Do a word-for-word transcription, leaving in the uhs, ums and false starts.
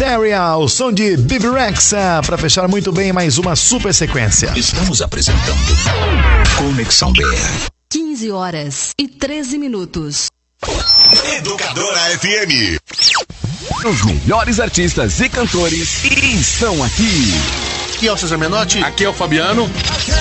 Area, o som de Bibi Rexha, para fechar muito bem mais uma super sequência. Estamos apresentando Conexão B R. quinze horas e treze minutos. Educadora F M. Os melhores artistas e cantores estão aqui. Aqui é o César Menotti. Aqui é o Fabiano.